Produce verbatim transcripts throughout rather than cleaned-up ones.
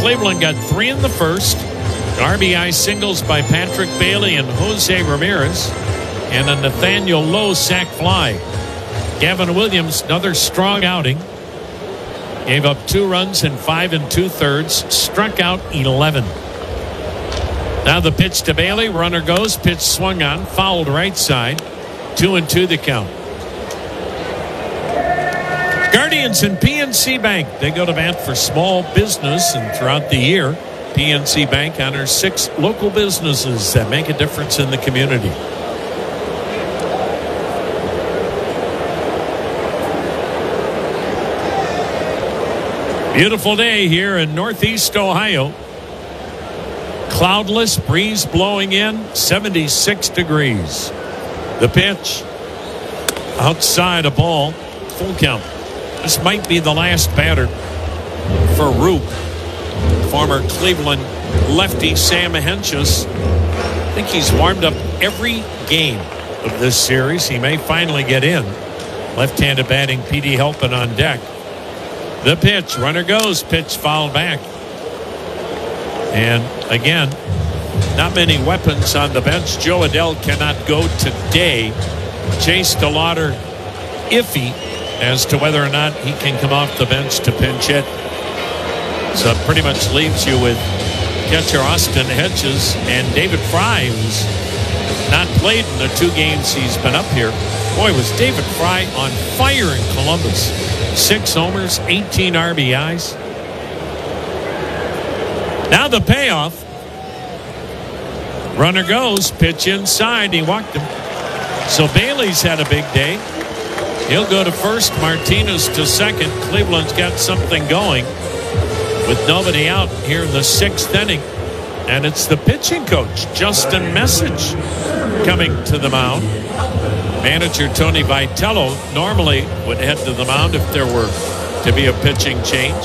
Cleveland got three in the first. R B I singles by Patrick Bailey and Jose Ramirez. And a Nathaniel Lowe sac fly. Gavin Williams, another strong outing. Gave up two runs in five and two-thirds. Struck out eleven. Now the pitch to Bailey. Runner goes. Pitch swung on. Fouled right side. Two and two the count. Guardians and P N C Bank. They go to bat for small business, and throughout the year, P N C Bank honors six local businesses that make a difference in the community. Beautiful day here in Northeast Ohio. Cloudless, breeze blowing in, seventy-six degrees. The pitch outside a ball, full count. This might be the last batter for Roop. Former Cleveland lefty Sam Hentges. I think he's warmed up every game of this series. He may finally get in. Left-handed batting, P D Helpin on deck. The pitch, runner goes, pitch fouled back. And again, not many weapons on the bench. Joe Adell cannot go today. Chase DeLauder iffy as to whether or not he can come off the bench to pinch hit. So it pretty much leaves you with catcher Austin Hedges and David Fry, who's not played in the two games he's been up here. Boy, was David Fry on fire in Columbus. Six homers, eighteen R B Is. Now the payoff. Runner goes, pitch inside. He walked him. So Bailey's had a big day. He'll go to first. Martinez to second. Cleveland's got something going with nobody out here in the sixth inning. And it's the pitching coach, Justin Message, coming to the mound. Manager Tony Vitello normally would head to the mound if there were to be a pitching change.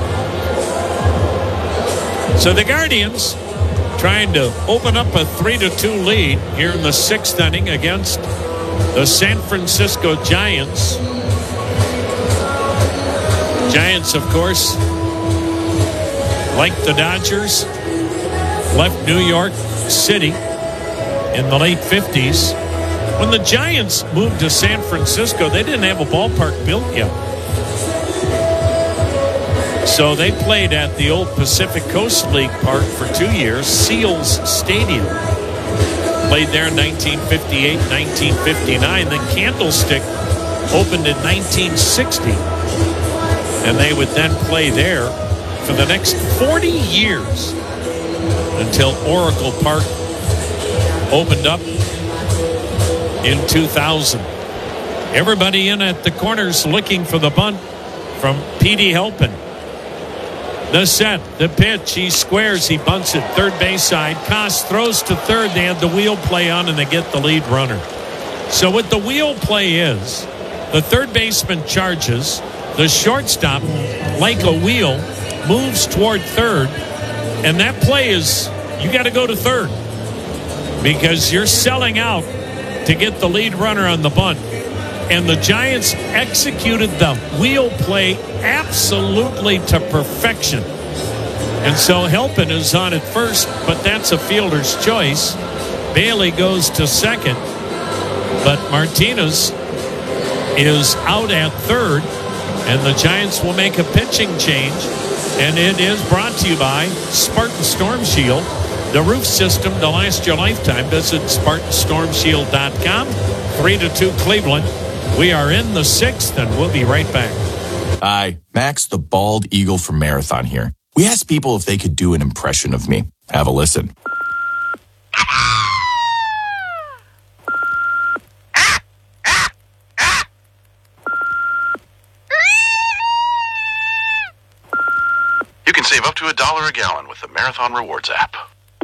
So the Guardians trying to open up a three to two lead here in the sixth inning against the San Francisco Giants. Giants, of course, like the Dodgers, left New York City in the late fifties. When the Giants moved to San Francisco, they didn't have a ballpark built yet. So they played at the old Pacific Coast League Park for two years, Seals Stadium. Played there in nineteen fifty-eight, nineteen fifty-nine. Then Candlestick opened in nineteen sixty. And they would then play there for the next forty years until Oracle Park opened up in two thousand. Everybody in at the corners looking for the bunt from P D Helpin. The set, the pitch, he squares, he bunts it third base side. Koss throws to third. They had the wheel play on and they get the lead runner. So what the wheel play is, the third baseman charges, the shortstop, like a wheel, moves toward third, and that play is, you got to go to third because you're selling out to get the lead runner on the bunt. And the Giants executed the wheel play absolutely to perfection. And so Helpin is on at first, but that's a fielder's choice. Bailey goes to second, but Martinez is out at third, and the Giants will make a pitching change. And it is brought to you by Spartan Storm Shield, the roof system to last your lifetime. Visit Spartan Storm Shield dot com. Three to two Cleveland. We are in the sixth, and we'll be right back. Hi, Max the Bald Eagle from Marathon here. We asked people if they could do an impression of me. Have a listen. You can save up to a dollar a gallon with the Marathon Rewards app.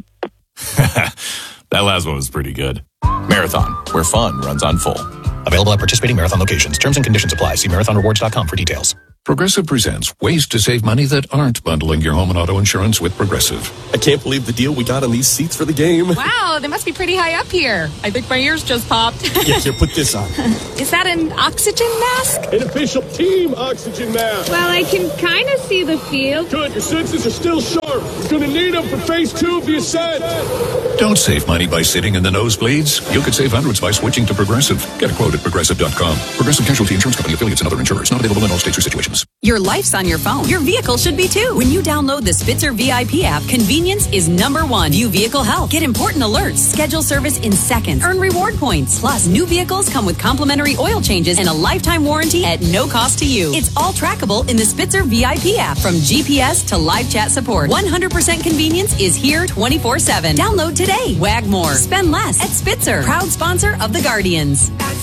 That last one was pretty good. Marathon, where fun runs on full. Available at participating Marathon locations. Terms and conditions apply. See marathon rewards dot com for details. Progressive presents ways to save money that aren't bundling your home and auto insurance with Progressive. I can't believe the deal we got on these seats for the game. Wow, they must be pretty high up here. I think my ears just popped. Yeah, here, put this on. Is that an oxygen mask? An official team oxygen mask. Well, I can kind of see the field. Good, your senses are still sharp. You're going to need them for phase two of the ascent. Don't save money by sitting in the nosebleeds. You could save hundreds by switching to Progressive. Get a quote at progressive dot com. Progressive Casualty Insurance Company, affiliates, and other insurers. Not available in all states or situations. Your life's on your phone. Your vehicle should be too. When you download the Spitzer V I P app, convenience is number one. View vehicle health. Get important alerts. Schedule service in seconds. Earn reward points. Plus, new vehicles come with complimentary oil changes and a lifetime warranty at no cost to you. It's all trackable in the Spitzer V I P app. From G P S to live chat support, one hundred percent convenience is here twenty-four seven. Download today. Wag more. Spend less at Spitzer. Proud sponsor of the Guardians.